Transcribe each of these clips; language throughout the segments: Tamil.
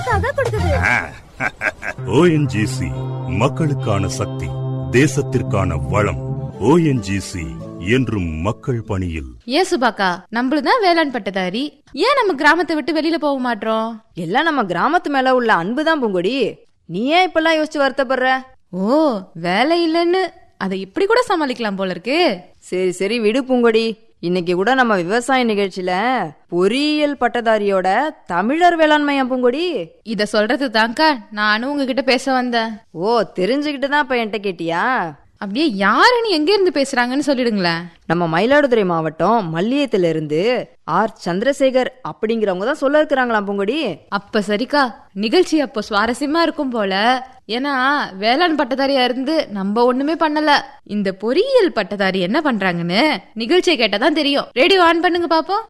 நமக்காக கொடுக்குது. ஓஎன்ஜிசி மக்களுக்கான சக்தி, தேசத்திற்கான வளம். ஓஎன்ஜிசி என்றும் மக்கள் பணியில். ஏன் சுபாக்கா, நம்மளுதான் வேளாண் பட்டதாரி, ஏன் நம்ம கிராமத்தை விட்டு வெளியில போக மாட்டோம்? எல்லாம் நம்ம கிராமத்து மேல உள்ள அன்புதான் பூங்கொடி. நீ ஏன் இப்பெல்லாம் யோசிச்சு வருத்தப்படுற? ஓ, வேலை இல்லைன்னு அதை இப்படி கூட சமாளிக்கலாம் போல இருக்கு. சரி சரி விடு பூங்கொடி. இன்னைக்கு கூட நம்ம விவசாய நிகழ்ச்சியில பொறியியல் பட்டதாரியோட தமிழர் வேளாண்மை பூங்கொடி. இத சொல்றது தான்க்கா நானும் உங்ககிட்ட பேச வந்தேன். ஓ, தெரிஞ்சுக்கிட்டு தான் இப்ப என்கிட்ட கேட்டியா? அப்படியே யாருன்னு எங்க இருந்து பேசுறாங்கன்னு சொல்லிடுங்களேன். நம்ம மயிலாடுதுறை மாவட்டம் மல்லியத்துல இருந்து ஆர் சந்திரசேகர் அப்படிங்கிறவங்க தான் சொல்ல இருக்கிறாங்களாம் பூங்கொடி. அப்ப சரிக்கா, நிகழ்ச்சி அப்போ சுவாரஸ்யமா இருக்கும் போல. ஏன்னா வேளாண் பட்டதாரியா இருந்து நம்ம ஒண்ணுமே பண்ணல. இந்த பொறியியல் பட்டதாரி என்ன பண்றாங்கன்னு நிகழ்ச்சியை கேட்டாதான் தெரியும். ரேடியோ ஆன் பண்ணுங்க பாப்போம்.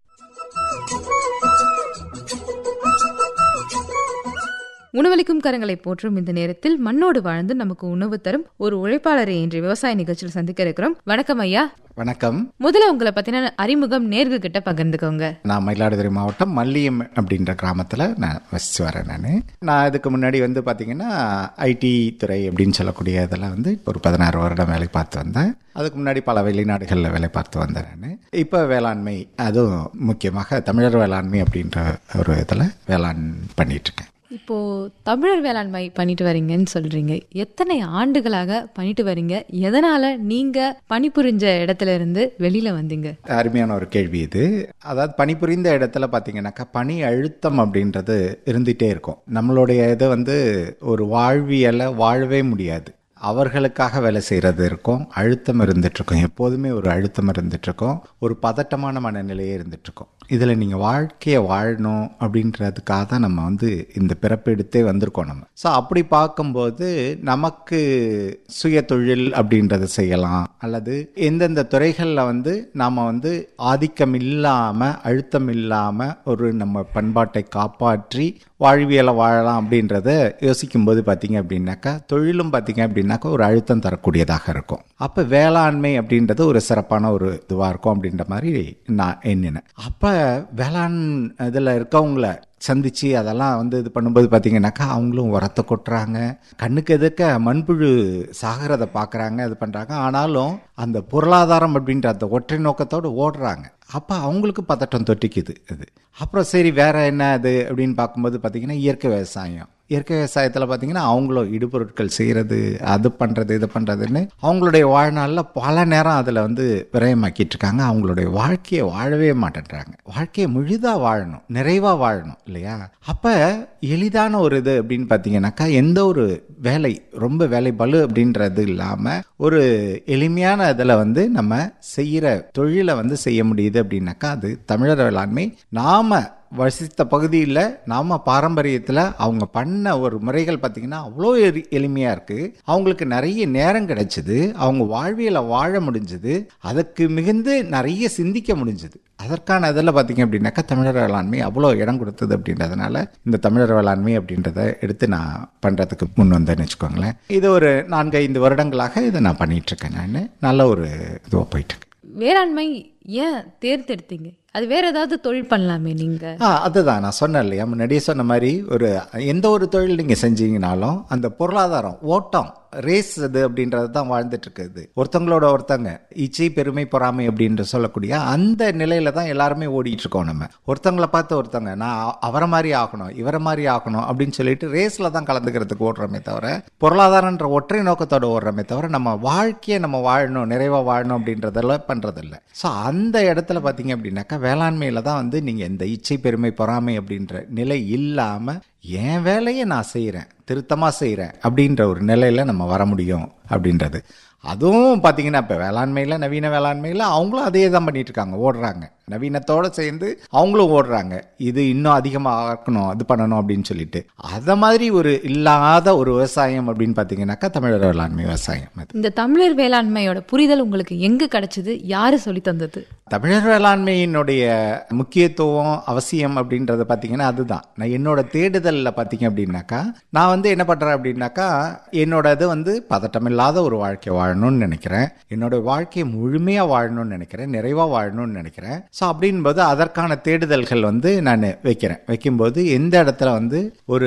உணவளிக்கும் கரங்களை போற்றும் இந்த நேரத்தில் மண்ணோடு வாழ்ந்து நமக்கு உணவு தரும் ஒரு உழைப்பாளரை இன்று விவசாய நிகழ்ச்சியில் சந்திக்க இருக்கிறோம். வணக்கம் ஐயா. வணக்கம். முதல்ல உங்களை பத்தின அறிமுகம் நேர்கள் கிட்ட பகிர்ந்துக்கோங்க. நான் மயிலாடுதுறை மாவட்டம் மல்லியம் அப்படின்ற கிராமத்தில் நான் வசிச்சு வரேன். நான் இதுக்கு முன்னாடி வந்து பார்த்தீங்கன்னா ஐடி துறை அப்படின்னு சொல்லக்கூடிய இதெல்லாம் வந்து ஒரு 16 வருடம் வேலை பார்த்து வந்தேன். அதுக்கு முன்னாடி பல வெளிநாடுகளில் வேலை பார்த்து வந்தேன் நான். இப்போ வேளாண்மை, அதுவும் முக்கியமாக தமிழர் வேளாண்மை அப்படின்ற ஒரு இதில் வேளாண் பண்ணிகிட்ருக்கேன். இப்போ தமிழர் வேளாண்மை பண்ணிட்டு வரீங்கன்னு சொல்றீங்க. எத்தனை ஆண்டுகளாக பண்ணிட்டு வரீங்க? எதனால நீங்க பணிபுரிஞ்ச இடத்துல இருந்து வெளியில வந்தீங்க? அருமையான ஒரு கேள்வி இது. அதாவது பணிபுரிந்த இடத்துல பார்த்தீங்கன்னாக்கா பணி அழுத்தம் அப்படின்றது இருந்துகிட்டே இருக்கும். நம்மளுடைய இது வந்து ஒரு வாழ்வியலை வாழவே முடியாது. அவர்களுக்காக வேலை செய்கிறது இருக்கும், அழுத்தம் இருந்துகிட்ருக்கும், எப்போதுமே ஒரு அழுத்தம் இருந்துகிட்ருக்கும், ஒரு பதட்டமான மனநிலையே இருந்துகிட்ருக்கும். இதில் நீங்கள் வாழ்க்கையை வாழணும் அப்படின்றதுக்காக தான் நம்ம வந்து இந்த பிறப்பெடுத்தே வந்திருக்கோம் நம்ம. ஸோ அப்படி பார்க்கும்போது நமக்கு சுய தொழில் அப்படின்றத செய்யலாம், அல்லது எந்தெந்த துறைகளில் வந்து நாம் வந்து ஆதிக்கம் இல்லாமல் அழுத்தம் இல்லாமல் ஒரு நம்ம பண்பாட்டை காப்பாற்றி வாழ்வியலை வாழலாம் அப்படின்றத யோசிக்கும்போது பார்த்தீங்க அப்படின்னாக்கா தொழிலும் பார்த்தீங்க அப்படின்னாக்கா ஒரு அழுத்தம் தரக்கூடியதாக இருக்கும். அப்போ வேளாண்மை அப்படின்றது ஒரு சிறப்பான ஒரு இதுவாக இருக்கும் அப்படின்ற மாதிரி நான் எண்ணினேன். அப்போ வேளாண் இதில் இருக்கவங்கள சந்திச்சு அதெல்லாம் வந்து இது பண்ணும்போது பார்த்தீங்கன்னாக்கா அவங்களும் உரத்தை கொட்டுறாங்க, கண்ணுக்கு எதுக்க மண்புழு சாகிறத பார்க்குறாங்க, இது பண்ணுறாங்க. ஆனாலும் அந்த பொருளாதாரம் அப்படின்ற அந்த ஒற்றை நோக்கத்தோடு ஓடுறாங்க. அப்போ அவங்களுக்கு பதட்டம் தொட்டிக்குது அது. அப்புறம் சரி வேற என்ன அது அப்படின்னு பார்க்கும்போது பார்த்தீங்கன்னா இயற்கை விவசாயம். இயற்கை விவசாயத்தில் பார்த்தீங்கன்னா அவங்களும் இடுபொருட்கள் செய்கிறது, அது பண்ணுறது, இது பண்ணுறதுன்னு அவங்களுடைய வாழ்நாளில் பல நேரம் அதில் வந்து விரயமாக்கிட்டு இருக்காங்க. அவங்களுடைய வாழ்க்கையை வாழவே மாட்டேன்றாங்க. வாழ்க்கையை முழுதாக வாழணும், நிறைவாக வாழணும் இல்லையா? அப்போ எளிதான ஒரு இது அப்படின்னு பார்த்தீங்கன்னாக்கா எந்த ஒரு வேலை ரொம்ப வேலை பளு அப்படின்றது இல்லாமல் ஒரு எளிமையான இதில் வந்து நம்ம செய்கிற தொழிலை வந்து செய்ய முடியுது அப்படின்னாக்கா அது தமிழர் வேளாண்மை. நாம் வசித்த பகுதியில் நாம் பாரம்பரியத்தில் அவங்க பண்ண ஒரு முறைகள் பார்த்திங்கன்னா அவ்வளோ எளிமையாக இருக்குது. அவங்களுக்கு நிறைய நேரம் கிடைச்சிது, அவங்க வாழ்வியலை வாழ முடிஞ்சுது, அதுக்கு மிகுந்து நிறைய சிந்திக்க முடிஞ்சுது. அதற்கான இதில் பார்த்திங்க அப்படின்னாக்கா தமிழர் வேளாண்மை அவ்வளோ இடம் கொடுத்தது. அப்படின்றதுனால இந்த தமிழர் வேளாண்மை அப்படின்றத எடுத்து நான் பண்ணுறதுக்கு முன் வந்தேன்னு வச்சுக்கோங்களேன். இது ஒரு 4-5 வருடங்களாக இதை நான் பண்ணிகிட்ருக்கேன். நான் நல்ல ஒரு இதுவாக போயிட்டுருக்கேன். வேளாண்மை ஏன் தேர்ந்தெடுத்தீங்க? அது வேற ஏதாவது தொழில் பண்ணலாமே நீங்க? அதுதான் நான் சொன்னேன் இல்லையா, முன்னாடியே சொன்ன மாதிரி ஒரு எந்த ஒரு தொழில் நீங்க செஞ்சீங்கனாலும் அந்த பொருளாதாரம் ஓட்டம் ரேஸ் அது அப்படின்றது தான் வாழ்ந்துட்டு இருக்குது. ஒருத்தங்களோட ஒருத்தங்க இச்சை பெருமை பொறாமை அப்படின்னு சொல்லக்கூடிய அந்த நிலையில தான் எல்லாருமே ஓடிட்டு இருக்கோம். நம்ம ஒருத்தங்களை பார்த்து ஒருத்தங்க நான் அவரை மாதிரி ஆகணும், இவரை மாதிரி ஆகணும் அப்படின்னு சொல்லிட்டு ரேஸ்ல தான் கலந்துக்கிறதுக்கு ஓடுறோமே தவிர பொருளாதாரன்ற ஒற்றை நோக்கத்தோட ஓடுறோமே தவிர நம்ம வாழ்க்கையை நம்ம வாழணும், நிறைவா வாழணும் அப்படின்றதெல்லாம் பண்றதில்லை. ஸோ அந்த இடத்துல பார்த்தீங்க அப்படின்னாக்கா வேளாண்மையில தான் வந்து நீங்க இந்த இச்சை பெருமை பொறாமை அப்படின்ற நிலை இல்லாம என் வேலையை நான் செய்கிறேன், திருத்தமாக செய்கிறேன் அப்படின்ற ஒரு நிலையில் நம்ம வர முடியும் அப்படின்றது. அதுவும் பார்த்தீங்கன்னா இப்போ வேளாண்மையில் நவீன வேளாண்மையில் அவங்களும் அதே தான் பண்ணிட்டு இருக்காங்க, ஓடுறாங்க. நவீனத்தோடு சேர்ந்து அவங்களும் ஓடுறாங்க, இது இன்னும் அதிகமாக ஆக்கணும், அது பண்ணணும் அப்படின்னு சொல்லிட்டு. அதை மாதிரி ஒரு இல்லாத ஒரு விவசாயம் அப்படின்னு பார்த்தீங்கன்னாக்கா தமிழர் வேளாண்மை விவசாயம். இந்த தமிழர் வேளாண்மையோட புரிதல் உங்களுக்கு எங்க கிடைச்சது? யாரு சொல்லி தந்தது? தமிழர் வேளாண்மையினுடைய முக்கியத்துவம் அவசியம் அப்படின்றத பார்த்தீங்கன்னா அதுதான் நான் என்னோட தேடுதலில் பார்த்தீங்க அப்படின்னாக்கா நான் வந்து என்ன பண்ணுறேன் அப்படின்னாக்கா என்னோட இது வந்து பதட்டமில்லாத ஒரு வாழ்க்கை வாழணும்னு நினைக்கிறேன், என்னோட வாழ்க்கையை முழுமையாக வாழணும்னு நினைக்கிறேன், நிறைவாக வாழணும்னு நினைக்கிறேன். ஸோ அப்படின்போது அதற்கான தேடுதல்கள் வந்து நான் வைக்கும்போது எந்த இடத்துல வந்து ஒரு